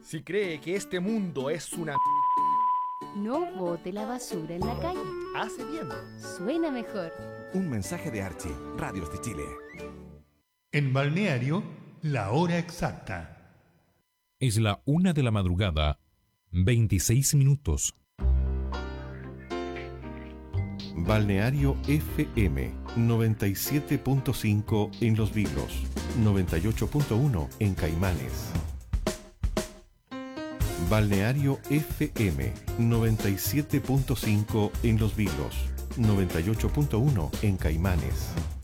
Si cree que este mundo es una... No bote la basura en la calle. Hace bien. Suena mejor. Un mensaje de Archie, Radios de Chile. En Balneario, la hora exacta. Es la 1 de la madrugada, 26 minutos. Balneario FM 97.5 en Los Vilos, 98.1 en Caimanes. Balneario FM 97.5 en Los Vilos, 98.1 en Caimanes.